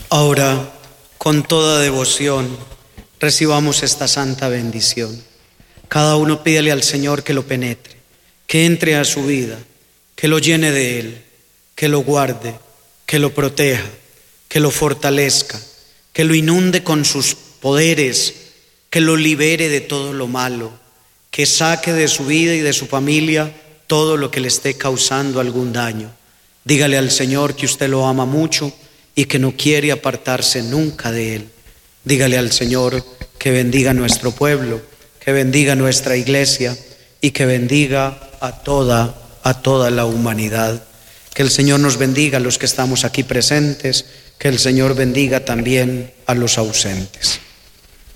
Ahora, con toda devoción, recibamos esta santa bendición. Cada uno pídale al Señor que lo penetre, que entre a su vida, que lo llene de Él, que lo guarde, que lo proteja, que lo fortalezca, que lo inunde con sus poderes, que lo libere de todo lo malo, que saque de su vida y de su familia todo lo que le esté causando algún daño. Dígale al Señor que usted lo ama mucho y que no quiere apartarse nunca de Él. Dígale al Señor que bendiga nuestro pueblo, que bendiga nuestra iglesia y que bendiga a toda la humanidad. Que el Señor nos bendiga a los que estamos aquí presentes, que el Señor bendiga también a los ausentes.